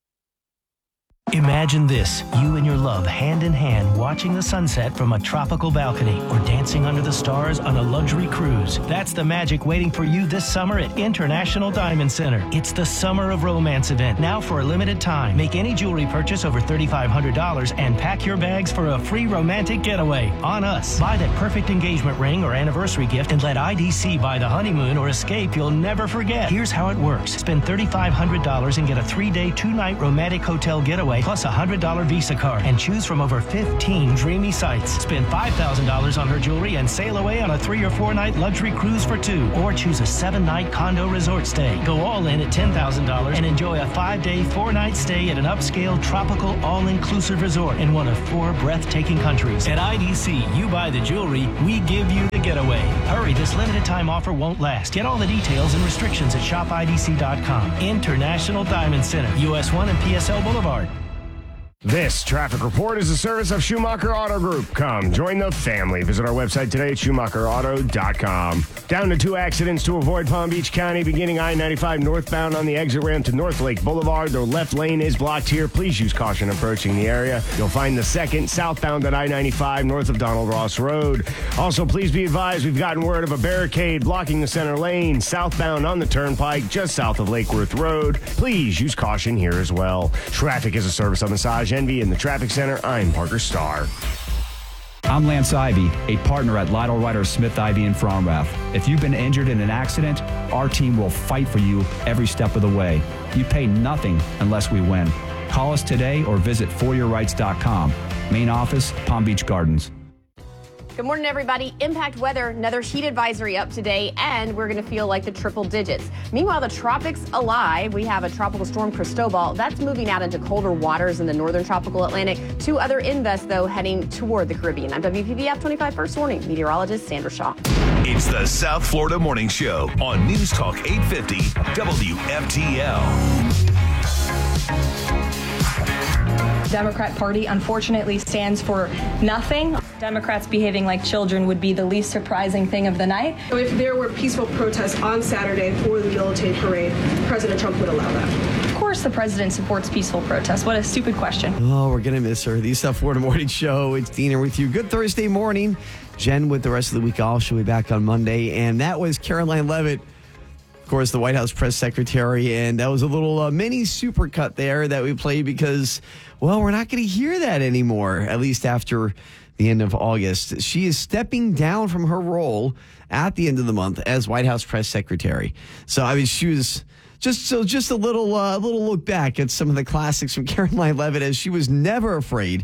Imagine this, you and your love hand in hand watching the sunset from a tropical balcony or dancing under the stars on a luxury cruise. That's the magic waiting for you this summer at International Diamond Center. It's the Summer of Romance event, now for a limited time. Make any jewelry purchase over $3,500 and pack your bags for a free romantic getaway on us. Buy that perfect engagement ring or anniversary gift and let IDC buy the honeymoon or escape you'll never forget. Here's how it works. Spend $3,500 and get a 3-day, 2-night romantic hotel getaway flight plus a $100 Visa card and choose from over 15 dreamy sights. Spend $5,000 on her jewelry and sail away on a 3 or 4 night luxury cruise for 2, or choose a 7-night condo resort stay. Go all in at $10,000 and enjoy a 5-day, 4-night stay at an upscale tropical all-inclusive resort in one of 4 breathtaking countries. At IDC, you buy the jewelry, we give you the getaway. Hurry, this limited time offer won't last. Get all the details and restrictions at shopidc.com. International Diamond Center, US 1 and PSL Boulevard. This traffic report is a service of Schumacher Auto Group. Come, join the family. Visit our website today at SchumacherAuto.com. Down to 2 accidents to avoid Palm Beach County, beginning I-95 northbound on the exit ramp to North Lake Boulevard. The left lane is blocked here. Please use caution approaching the area. You'll find the second southbound at I-95 north of Donald Ross Road. Also, please be advised we've gotten word of a barricade blocking the center lane southbound on the turnpike just south of Lake Worth Road. Please use caution here as well. Traffic is a service of Massage Envy in the Traffic Center. I'm Parker Starr. I'm Lance Ivy, a partner at Lytle Ryder Smith Ivy in Fromrath. If you've been injured in an accident, our team will fight for you every step of the way. You pay nothing unless we win. Call us today or visit foryourrights.com. Main office, Palm Beach Gardens. Good morning, everybody. Impact weather, another heat advisory up today, and we're going to feel like the triple digits. Meanwhile, the tropics alive. We have a tropical storm, Cristobal. That's moving out into colder waters in the northern tropical Atlantic. 2 other invests, though, heading toward the Caribbean. I'm WPVF 25 First Warning meteorologist Sandra Shaw. It's the South Florida Morning Show on News Talk 850 WFTL. Democrat Party unfortunately stands for nothing. Democrats behaving like children would be the least surprising thing of the night. If there were peaceful protests on Saturday for the Militate Parade, President Trump would allow that. Of course the president supports peaceful protests. What a stupid question. Oh, we're going to miss her. The South Florida Morning Show. It's Dina with you. Good Thursday morning. Jen with the rest of the week off. She'll be back on Monday. And that was Caroline Leavitt, of course, the White House press secretary. And that was a little mini supercut there that we played because, well, we're not going to hear that anymore, at least after the end of August. She is stepping down from her role at the end of the month as White House press secretary. So, I mean, she was just a little look back at some of the classics from Caroline Leavitt, as she was never afraid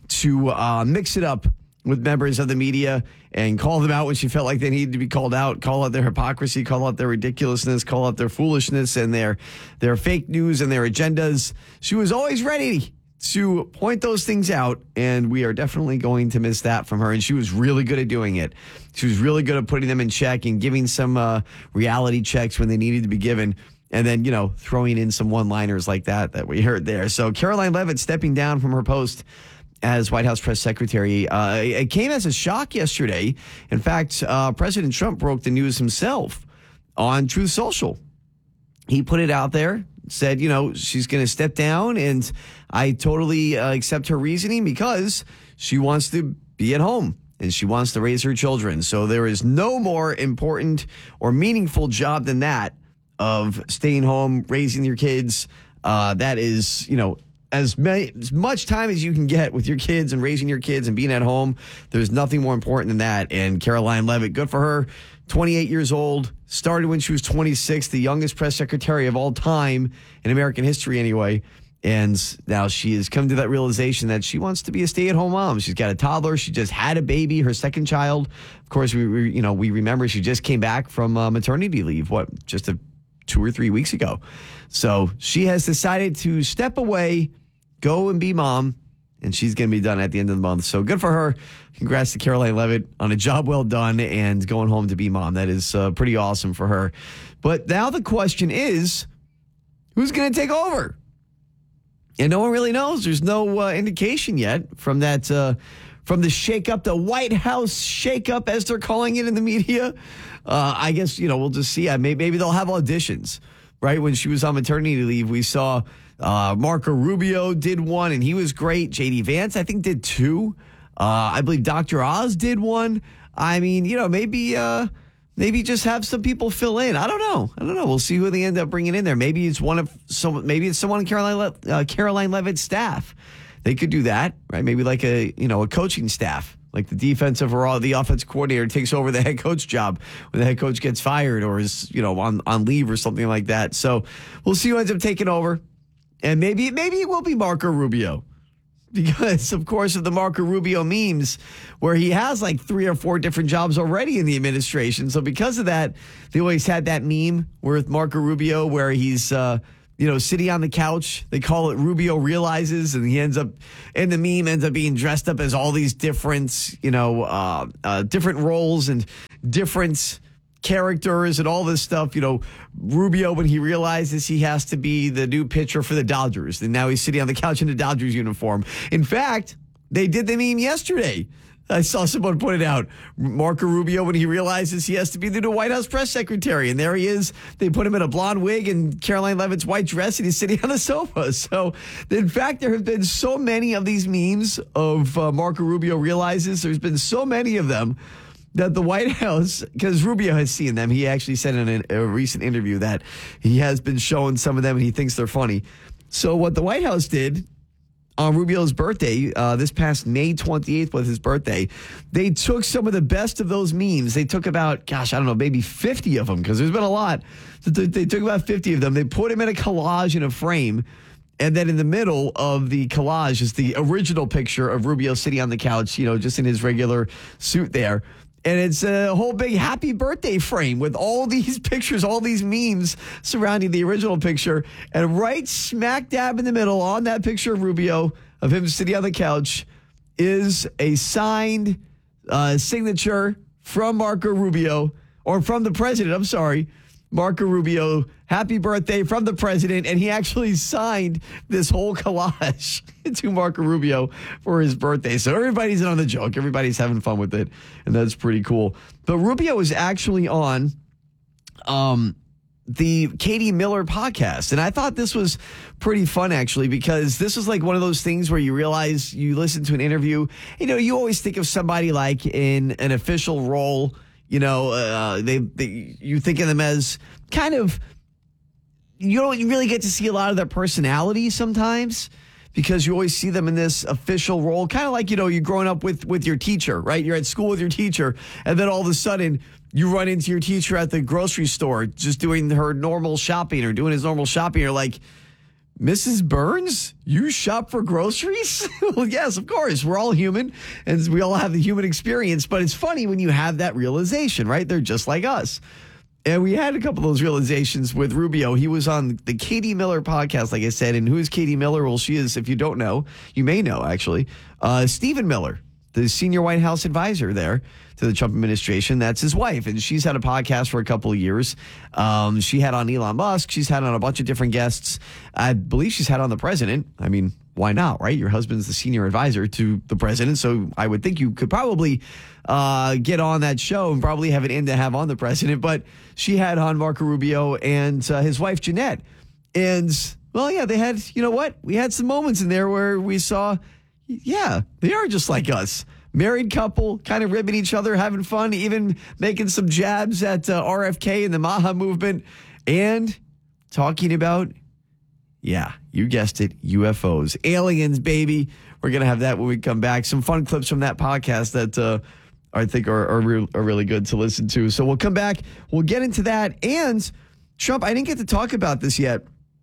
to mix it up with members of the media and call them out when she felt like they needed to be called out, call out their hypocrisy, call out their ridiculousness, call out their foolishness and their fake news and their agendas. She was always ready to point those things out, and we are definitely going to miss that from her. And she was really good at doing it. She was really good at putting them in check and giving some reality checks when they needed to be given, and then, you know, throwing in some one-liners like that we heard there. So Caroline Leavitt stepping down from her post as White House press secretary. It came as a shock yesterday. In fact, President Trump broke the news himself on Truth Social. He put it out there, said, you know, she's going to step down, and I totally accept her reasoning because she wants to be at home and she wants to raise her children. So there is no more important or meaningful job than that of staying home, raising your kids. That is, you know, as much time as you can get with your kids and raising your kids and being at home. There's nothing more important than that. And Caroline Leavitt, good for her. 28 years old, started when she was 26, the youngest press secretary of all time in American history anyway. And now she has come to that realization that she wants to be a stay-at-home mom. She's got a toddler. She just had a baby, her second child. Of course, we remember she just came back from maternity leave, just 2 or 3 weeks ago. So she has decided to step away, go and be mom, and she's going to be done at the end of the month. So good for her. Congrats to Caroline Leavitt on a job well done and going home to be mom. That is pretty awesome for her. But now the question is, who's going to take over? And no one really knows. There's no indication yet from that, from the shakeup, the White House shakeup, as they're calling it in the media. I guess, we'll just see. Maybe they'll have auditions, right? When she was on maternity leave, we saw Marco Rubio did one, and he was great. J.D. Vance, I think, did 2. I believe Dr. Oz did 1. I mean, maybe just have some people fill in. I don't know. We'll see who they end up bringing in there. Maybe it's maybe it's someone in Caroline Leavitt's staff. They could do that, right? Maybe like a coaching staff, like the defensive or the offensive coordinator takes over the head coach job when the head coach gets fired or is, on leave or something like that. So we'll see who ends up taking over. And maybe it will be Marco Rubio. Because, of course, of the Marco Rubio memes where he has like 3 or 4 different jobs already in the administration. So because of that, they always had that meme with Marco Rubio where he's, sitting on the couch. They call it Rubio Realizes, and he ends up, and the meme ends up being dressed up as all these different, different roles and different characters and all this stuff. Rubio, when he realizes he has to be the new pitcher for the Dodgers, and now he's sitting on the couch in the Dodgers uniform. In fact, they did the meme yesterday. I saw someone put it out. Marco Rubio, when he realizes he has to be the new White House press secretary, and there he is. They put him in a blonde wig and Caroline Levitt's white dress, and he's sitting on the sofa. So, in fact, there have been so many of these memes of Marco Rubio realizes. There's been so many of them that the White House, because Rubio has seen them, he actually said in a recent interview that he has been showing some of them and he thinks they're funny. So what the White House did on Rubio's birthday, this past May 28th was his birthday, they took some of the best of those memes. They took about, maybe 50 of them, because there's been a lot. They took about 50 of them. They put them in a collage in a frame. And then in the middle of the collage is the original picture of Rubio sitting on the couch, just in his regular suit there. And it's a whole big happy birthday frame with all these pictures, all these memes surrounding the original picture. And right smack dab in the middle on that picture of Rubio, of him sitting on the couch, is a signed signature from Marco Rubio, or from the president, I'm sorry. Marco Rubio, happy birthday from the president. And he actually signed this whole collage to Marco Rubio for his birthday. So everybody's in on the joke. Everybody's having fun with it. And that's pretty cool. But Rubio was actually on the Katie Miller podcast. And I thought this was pretty fun, actually, because this is like one of those things where you realize you listen to an interview. You always think of somebody like in an official role. You think of them as kind of, you don't really get to see a lot of their personality sometimes, because you always see them in this official role, kind of like, you're growing up with your teacher, right? You're at school with your teacher, and then all of a sudden you run into your teacher at the grocery store just doing her normal shopping or doing his normal shopping. You're like, Mrs. Burns, you shop for groceries? Well, yes, of course. We're all human, and we all have the human experience. But it's funny when you have that realization, right? They're just like us. And we had a couple of those realizations with Rubio. He was on the Katie Miller podcast, like I said. And who is Katie Miller? Well, she is, if you don't know, you may know, actually, Stephen Miller, the senior White House advisor there to the Trump administration. That's his wife, and she's had a podcast for a couple of years. She had on Elon Musk. She's had on a bunch of different guests. I believe she's had on the president. I mean, why not, right? Your husband's the senior advisor to the president, so I would think you could probably get on that show and probably have it in to have on the president. But she had on Marco Rubio and his wife, Jeanette. And, well, yeah, they had, we had some moments in there where we saw, yeah, they are just like us. Married couple, kind of ribbing each other, having fun, even making some jabs at RFK and the Maha movement, and talking about, yeah, you guessed it, UFOs. Aliens, baby. We're going to have that when we come back. Some fun clips from that podcast that I think are really good to listen to. So we'll come back. We'll get into that. And Trump, I didn't get to talk about this yet,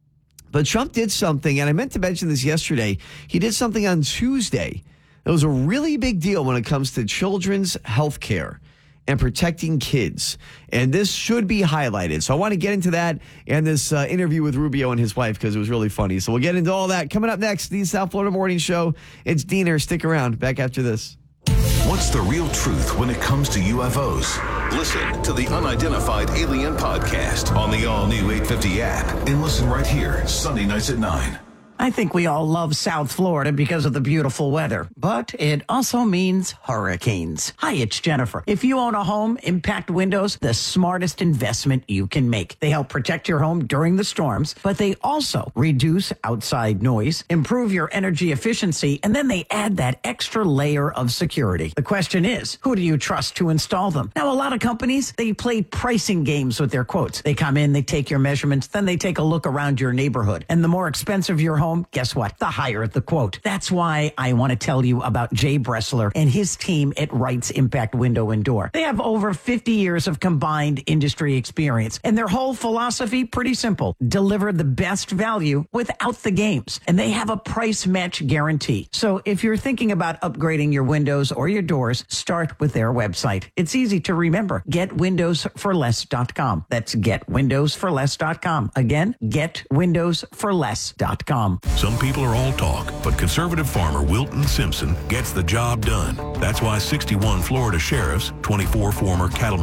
but Trump did something, and I meant to mention this yesterday. He did something on Tuesday. It was a really big deal when it comes to children's health care and protecting kids. And this should be highlighted. So I want to get into that and this interview with Rubio and his wife, because it was really funny. So we'll get into all that coming up next. The South Florida Morning Show. It's Diener. Stick around. Back after this. What's the real truth when it comes to UFOs? Listen to the Unidentified Alien Podcast on the all-new 850 app. And listen right here, Sunday nights at 9. I think we all love South Florida because of the beautiful weather, but it also means hurricanes. Hi, it's Jennifer. If you own a home, Impact Windows, the smartest investment you can make. They help protect your home during the storms, but they also reduce outside noise, improve your energy efficiency, and then they add that extra layer of security. The question is, who do you trust to install them? Now, a lot of companies, they play pricing games with their quotes. They come in, they take your measurements, then they take a look around your neighborhood. And the more expensive your home home, guess what? The higher the quote. That's why I want to tell you about Jay Bressler and his team at Wright's Impact Window and Door. They have over 50 years of combined industry experience, and their whole philosophy, pretty simple. Deliver the best value without the games. And they have a price match guarantee. So if you're thinking about upgrading your windows or your doors, start with their website. It's easy to remember. GetWindowsForLess.com. That's GetWindowsForLess.com. Again, GetWindowsForLess.com. Some people are all talk, but conservative farmer Wilton Simpson gets the job done. That's why 61 Florida sheriffs, 24 former cattlemen